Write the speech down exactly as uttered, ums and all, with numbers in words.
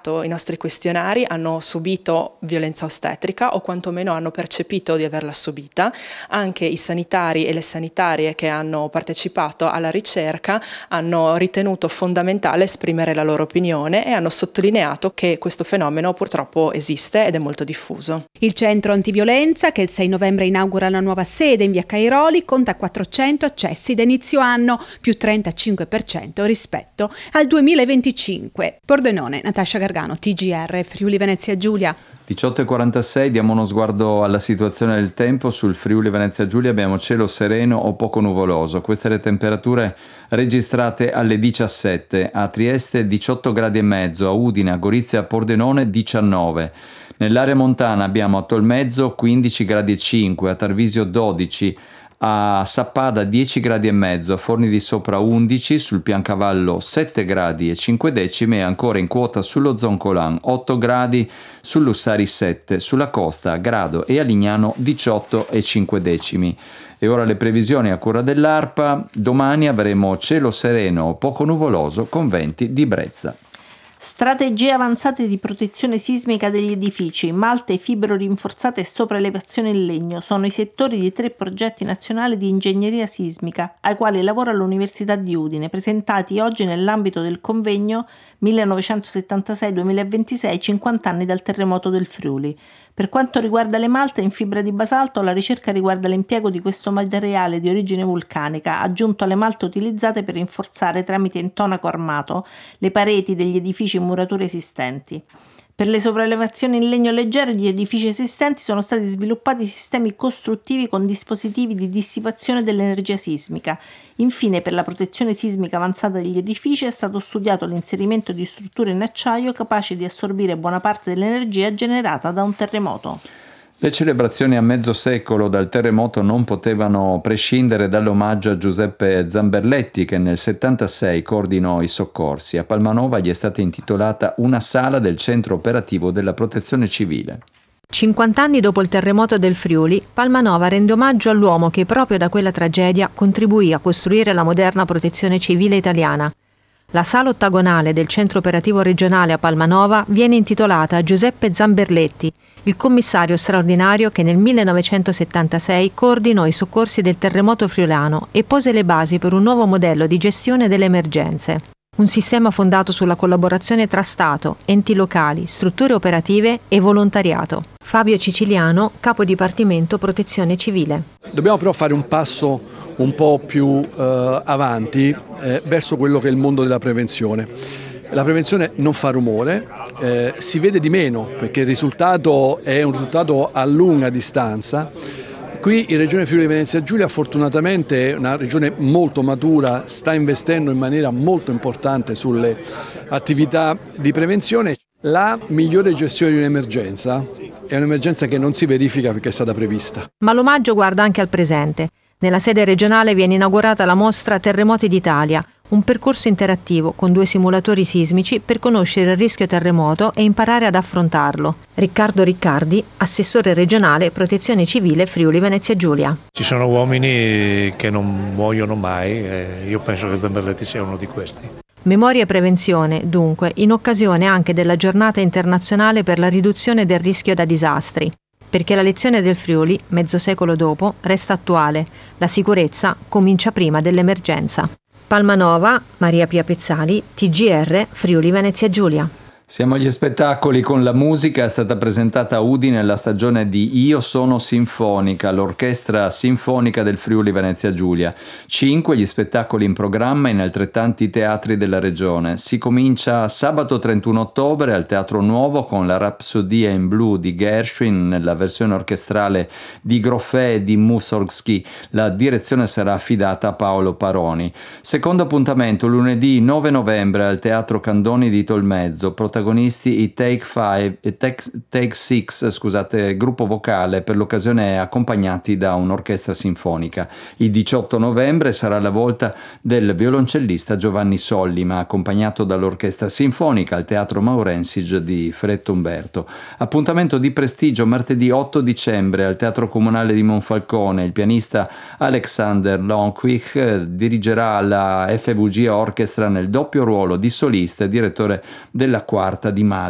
inviato i nostri questionari hanno subito violenza ostetrica o quantomeno hanno percepito di averla subita. Anche i sanitari e le sanitarie che hanno partecipato alla ricerca hanno ritenuto fondamentale esprimere la loro opinione e hanno sottolineato che questo fenomeno purtroppo esiste ed è molto diffuso. Il centro antiviolenza, che il sei novembre inaugura la nuova sede in via Cairoli, conta quattrocento accessi da inizio anno, più trentacinque per cento rispetto al duemilaventicinque. Pordenone, Natascia Gargano, T G R, Friuli Venezia Giulia. diciotto e quarantasei, diamo uno sguardo alla situazione del tempo. Sul Friuli Venezia Giulia abbiamo cielo sereno o poco nuvoloso. Queste le temperature registrate alle diciassette, a Trieste diciotto gradi e mezzo, a Udine, a Gorizia e a Pordenone diciannove. Nell'area montana abbiamo a Tolmezzo quindici gradi e cinque, a Tarvisio dodici, a Sappada dieci gradi e mezzo, a Forni di Sopra undici, sul Piancavallo sette gradi e cinque decimi e ancora in quota sullo Zoncolan otto gradi, sull'Ussari sette, sulla costa a Grado e a Lignano diciotto e cinque decimi. E ora le previsioni a cura dell'ARPA. Domani avremo cielo sereno o poco nuvoloso con venti di brezza. Strategie avanzate di protezione sismica degli edifici, malte fibro rinforzate e sopraelevazione in legno sono i settori di tre progetti nazionali di ingegneria sismica ai quali lavora l'Università di Udine, presentati oggi nell'ambito del convegno millenovecentosettantasei duemilaventisei, cinquanta anni dal terremoto del Friuli. Per quanto riguarda le malte in fibra di basalto, la ricerca riguarda l'impiego di questo materiale di origine vulcanica, aggiunto alle malte utilizzate per rinforzare tramite intonaco armato le pareti degli edifici in murature esistenti. Per le sopraelevazioni in legno leggero di edifici esistenti sono stati sviluppati sistemi costruttivi con dispositivi di dissipazione dell'energia sismica. Infine, per la protezione sismica avanzata degli edifici è stato studiato l'inserimento di strutture in acciaio capaci di assorbire buona parte dell'energia generata da un terremoto. Le celebrazioni a mezzo secolo dal terremoto non potevano prescindere dall'omaggio a Giuseppe Zamberletti, che nel settantasei coordinò i soccorsi. A Palmanova gli è stata intitolata una sala del centro operativo della protezione civile. cinquanta anni dopo il terremoto del Friuli, Palmanova rende omaggio all'uomo che proprio da quella tragedia contribuì a costruire la moderna protezione civile italiana. La sala ottagonale del centro operativo regionale a Palmanova viene intitolata a Giuseppe Zamberletti, il commissario straordinario che nel millenovecentosettantasei coordinò i soccorsi del terremoto friulano e pose le basi per un nuovo modello di gestione delle emergenze. Un sistema fondato sulla collaborazione tra Stato, enti locali, strutture operative e volontariato. Fabio Ciciliano, capo dipartimento Protezione Civile. Dobbiamo però fare un passo un po' più eh, avanti eh, verso quello che è il mondo della prevenzione. La prevenzione non fa rumore, eh, si vede di meno perché il risultato è un risultato a lunga distanza. Qui in Regione Friuli Venezia Giulia fortunatamente è una regione molto matura, sta investendo in maniera molto importante sulle attività di prevenzione. La migliore gestione di un'emergenza è un'emergenza che non si verifica perché è stata prevista. Ma l'omaggio guarda anche al presente. Nella sede regionale viene inaugurata la mostra Terremoti d'Italia, un percorso interattivo con due simulatori sismici per conoscere il rischio terremoto e imparare ad affrontarlo. Riccardo Riccardi, assessore regionale Protezione Civile Friuli Venezia Giulia. Ci sono uomini che non muoiono mai e io penso che Zamberletti sia uno di questi. Memoria e prevenzione, dunque, in occasione anche della giornata internazionale per la riduzione del rischio da disastri. Perché la lezione del Friuli, mezzo secolo dopo, resta attuale. La sicurezza comincia prima dell'emergenza. Palmanova, Maria Pia Pezzali, T G R, Friuli Venezia Giulia. Siamo agli spettacoli con la musica. È stata presentata a Udine la stagione di Io sono sinfonica, l'orchestra sinfonica del Friuli Venezia Giulia. Cinque gli spettacoli in programma in altrettanti teatri della regione. Si comincia sabato trentuno ottobre al Teatro Nuovo con la Rapsodia in blu di Gershwin nella versione orchestrale di Groffè e di Mussorgsky. La direzione sarà affidata a Paolo Paroni. Secondo appuntamento lunedì nove novembre al Teatro Candoni di Tolmezzo. Protagonisti i Take Five e Take, Take Six, scusate, gruppo vocale, per l'occasione accompagnati da un'orchestra sinfonica. Il diciotto novembre sarà la volta del violoncellista Giovanni Sollima, accompagnato dall'orchestra sinfonica al Teatro Maurensig di Fretto Umberto. Appuntamento di prestigio martedì otto dicembre al Teatro Comunale di Monfalcone. Il pianista Alexander Longquich dirigerà la F V G Orchestra nel doppio ruolo di solista e direttore della quarta di Mahler.